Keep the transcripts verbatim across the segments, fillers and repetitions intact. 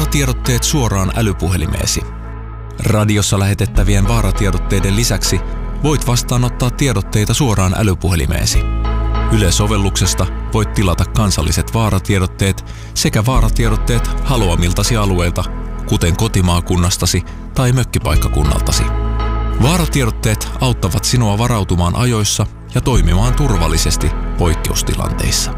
Vaaratiedotteet suoraan älypuhelimeesi. Radiossa lähetettävien vaaratiedotteiden lisäksi voit vastaanottaa tiedotteita suoraan älypuhelimeesi. Yle-sovelluksesta voit tilata kansalliset vaaratiedotteet sekä vaaratiedotteet haluamiltasi alueilta, kuten kotimaakunnastasi tai mökkipaikkakunnaltasi. Vaaratiedotteet auttavat sinua varautumaan ajoissa ja toimimaan turvallisesti poikkeustilanteissa.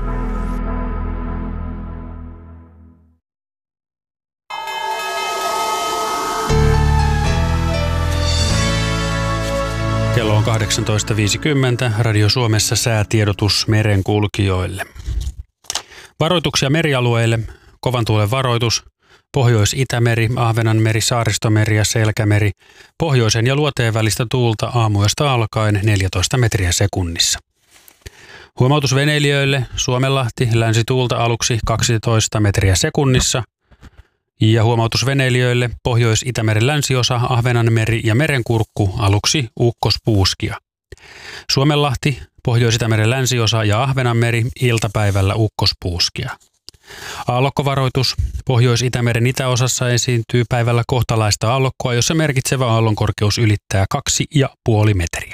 Kello on kahdeksantoista viisikymmentä. Radio Suomessa säätiedotus merenkulkijoille. Varoituksia merialueille. Kovan tuulen varoitus. Pohjois-Itämeri, Ahvenanmeri, Saaristomeri ja Selkämeri. Pohjoisen ja luoteen välistä tuulta aamuyöstä alkaen neljätoista metriä sekunnissa. Huomautus veneilijöille. Suomenlahti, länsituulta aluksi kaksitoista metriä sekunnissa. Ja huomautus veneilijöille. Pohjois-Itämeren länsiosa, Ahvenanmeri ja Merenkurkku aluksi ukkospuuskia. Suomenlahti, Pohjois-Itämeren länsiosa ja Ahvenanmeri iltapäivällä ukkospuuskia. Aallokkovaroitus. Pohjois-Itämeren itäosassa esiintyy päivällä kohtalaista aallokkoa, jossa merkitsevä aallonkorkeus ylittää kaksi pilkku viisi metriä.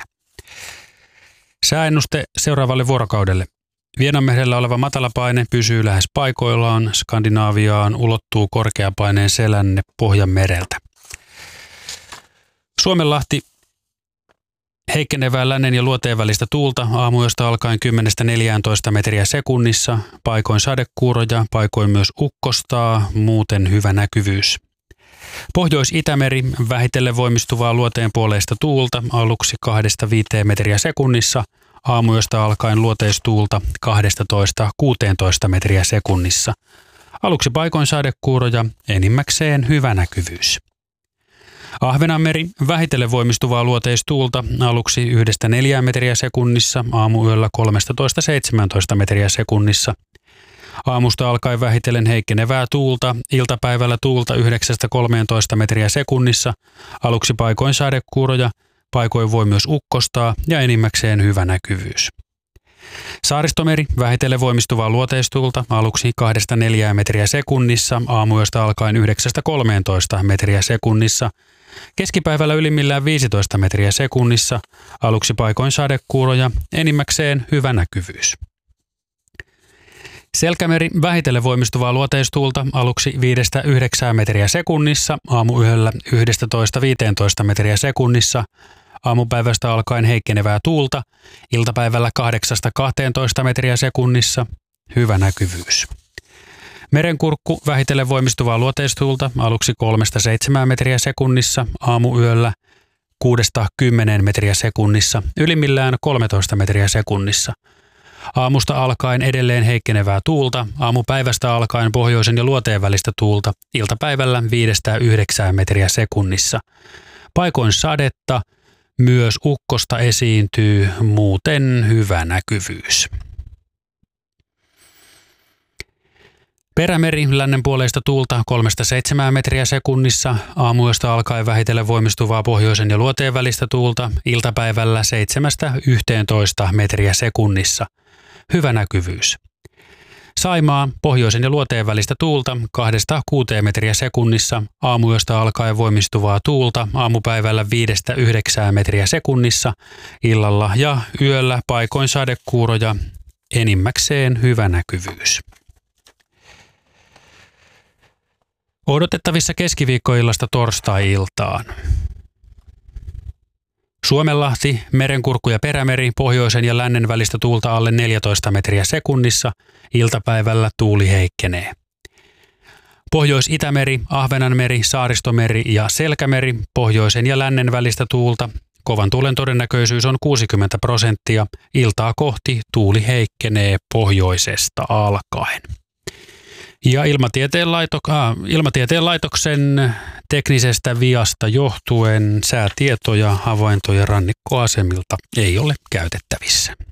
Sääennuste seuraavalle vuorokaudelle. Vienanmerellä oleva matalapaine pysyy lähes paikoillaan. Skandinaaviaan ulottuu korkeapaineen selänne Pohjanmereltä. Suomenlahti. Heikkenevää lännen ja luoteen välistä tuulta aamuyöstä alkaen kymmenestä neljääntoista metriä sekunnissa. Paikoin sadekuuroja, paikoin myös ukkostaa, muuten hyvä näkyvyys. Pohjois-Itämeri, vähitellen voimistuvaa luoteen puoleista tuulta aluksi kahdesta viiteen metriä sekunnissa. Aamuyöstä alkaen luoteistuulta kaksitoista kuusitoista metriä sekunnissa. Aluksi paikoin sadekuuroja, enimmäkseen hyvä näkyvyys. Ahvenanmeri, vähitellen voimistuvaa luoteistuulta aluksi yhdestä neljään metriä sekunnissa, aamuyöllä kolmetoista seitsemäntoista metriä sekunnissa. Aamusta alkaen vähitellen heikkenevää tuulta, iltapäivällä tuulta yhdeksästä kolmeentoista metriä sekunnissa, aluksi paikoin sadekuuroja, paikoin voi myös ukkostaa ja enimmäkseen hyvä näkyvyys. Saaristomeri, vähitellen voimistuvaa luoteistuulta aluksi kahdesta neljään metriä sekunnissa, aamuyöstä alkaen yhdeksästä kolmeentoista metriä sekunnissa, keskipäivällä ylimmillään viisitoista metriä sekunnissa, aluksi paikoin sadekuuroja, enimmäkseen hyvä näkyvyys. Selkämeri, vähitellen voimistuvaa luoteistuulta aluksi viidestä yhdeksään metriä sekunnissa, aamuyöllä yksitoista viisitoista metriä sekunnissa, aamupäivästä alkaen heikkenevää tuulta, iltapäivällä kahdeksasta kahteentoista metriä sekunnissa, hyvä näkyvyys. Merenkurkku, vähitellen voimistuvaa luoteistuulta aluksi kolmesta seitsemään metriä sekunnissa, aamuyöllä kuudesta kymmeneen metriä sekunnissa, ylimmillään kolmetoista metriä sekunnissa. Aamusta alkaen edelleen heikkenevää tuulta, aamupäivästä alkaen pohjoisen ja luoteen välistä tuulta, iltapäivällä viidestä yhdeksään metriä sekunnissa. Paikoin sadetta, myös ukkosta esiintyy, muuten hyvä näkyvyys. Perämeri, lännenpuoleista tuulta kolmesta seitsemään metriä sekunnissa, aamuyöstä alkaen vähitellen voimistuvaa pohjoisen ja luoteen välistä tuulta, iltapäivällä seitsemästä yhteentoista metriä sekunnissa. Hyvä näkyvyys. Saimaa, pohjoisen ja luoteen välistä tuulta kahdesta kuuteen metriä sekunnissa, aamuyöstä alkaen voimistuvaa tuulta, aamupäivällä viidestä yhdeksään metriä sekunnissa, illalla ja yöllä paikoin sadekuuroja, enimmäkseen hyvä näkyvyys. Odotettavissa keskiviikkoillasta torstai-iltaan. Suomenlahti, Merenkurkku ja Perämeri, pohjoisen ja lännen välistä tuulta alle neljätoista metriä sekunnissa, iltapäivällä tuuli heikkenee. Pohjois-Itämeri, Ahvenanmeri, Saaristomeri ja Selkämeri, pohjoisen ja lännen välistä tuulta, kovan tuulen todennäköisyys on kuusikymmentä prosenttia, iltaa kohti tuuli heikkenee pohjoisesta alkaen. Ja ilmatieteen, laito, äh, ilmatieteen laitoksen teknisestä viasta johtuen säätietoja havaintoja rannikkoasemilta ei ole käytettävissä.